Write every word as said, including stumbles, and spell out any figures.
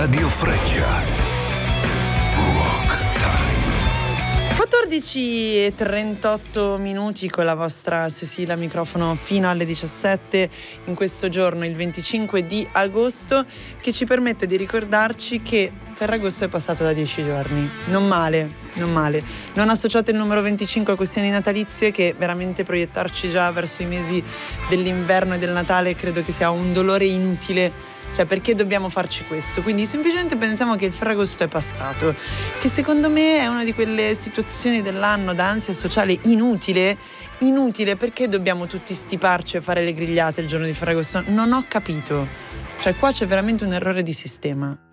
Radio Freccia. quattordici e trentotto minuti con la vostra Cecilia microfono fino alle diciassette in questo giorno, il venticinque di agosto, che ci permette di ricordarci che Ferragosto è passato da dieci giorni. Non male, non male. Non associate il numero venticinque a questioni natalizie, che veramente proiettarci già verso i mesi dell'inverno e del Natale credo che sia un dolore inutile. Cioè, perché dobbiamo farci questo? Quindi semplicemente pensiamo che il Ferragosto è passato, che secondo me è una di quelle situazioni dell'anno da ansia sociale inutile, inutile perché dobbiamo tutti stiparci e fare le grigliate il giorno di Ferragosto. Non ho capito. Cioè, qua c'è veramente un errore di sistema.